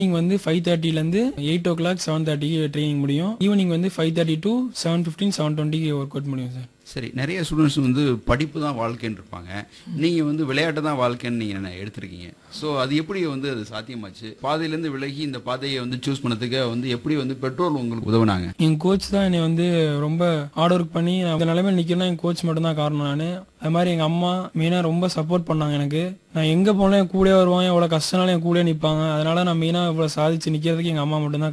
Morning வந்து 5:30லேருந்து 8:00 7:30க்கு training முடியும். Evening வந்து 5:30 to 7:15 7:20க்கு ஒர்க் அவுட் முடியும் சார். சரி, நிறைய ஸ்டூடெண்ட்ஸ் வந்து படிப்பு தான் வாழ்க்கைன்னு இருப்பாங்க. நீங்க வந்து விளையாட்டு தான் வாழ்க்கைன்னு நீங்க எடுத்திருக்கீங்க. ஸோ அது எப்படி வந்து அது சாத்தியமாச்சு? பாதையிலேருந்து விலகி இந்த பாதையை வந்து சூஸ் பண்ணதுக்கு வந்து எப்படி வந்து பெற்றோர் உங்களுக்கு உதவுனாங்க? என் கோச் தான் என்னை வந்து ரொம்ப ஹார்ட் ஒர்க் பண்ணி நான் இந்த நிலைமையில நிற்கணும்னா என் கோச் மட்டும் தான் காரணம். நான் அது மாதிரி எங்கள் அம்மா மெயினாக ரொம்ப சப்போர்ட் பண்ணாங்க எனக்கு. நான் எங்கே போனாலும் என் கூட வருவாங்க, எவ்வளோ கஷ்டம்னாலும் என் கூட நிற்பாங்க. அதனால நான் மெயினாக இவ்வளோ சாதிச்சு நிற்கிறதுக்கு எங்கள் அம்மா மட்டும் தான்